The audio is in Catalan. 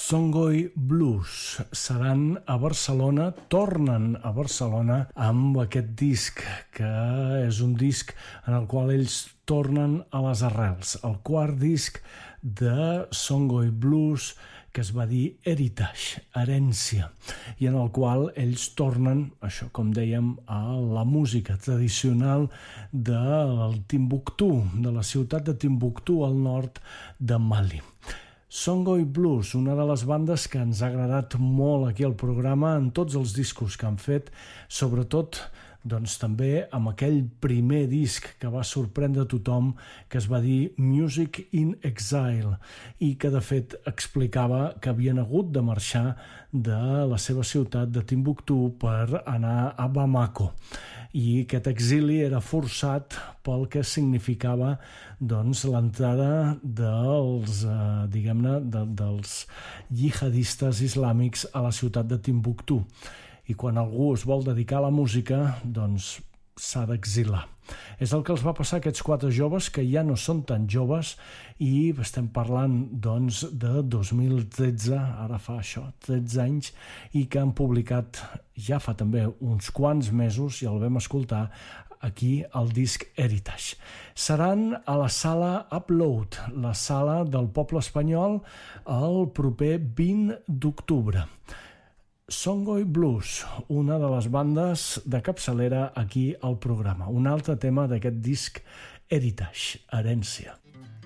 Songoy Blues seran a Barcelona, tornen a Barcelona amb aquest disc, que és un disc en el qual ells tornen a les arrels. El quart disc de Songoy Blues, que es va dir Heritage, herència, i en el qual ells tornen, això com dèiem, a la música tradicional del Timbuktu, de la ciutat de Timbuktu al nord de Mali. Songoy Blues, una de les bandes que ens ha agradat molt aquí al programa en tots els discos que han fet, sobretot doncs també amb aquell primer disc que va sorprendre tothom, que es va dir Music in Exile, i que de fet explicava que havien hagut de marxar de la seva ciutat de Timbuktu per anar a Bamako, i aquest exili era forçat pel que significava doncs l'entrada dels dels jihadistes islàmics a la ciutat de Timbuktu. I quan algú es vol dedicar a la música, doncs s'ha d'exilar. És el que els va passar a aquests 4 joves, que ja no són tan joves, i estem parlant doncs de 2013, ara fa això, 13 anys, i que han publicat ja fa també uns quants mesos, i el vam escoltar aquí, el disc Heritage. Seran a la sala Upload, la sala del Poble Espanyol, el proper 20 d'octubre. Songoy Blues, una de les bandes de capçalera aquí al programa. Un altre tema d'aquest disc Heritage, herència.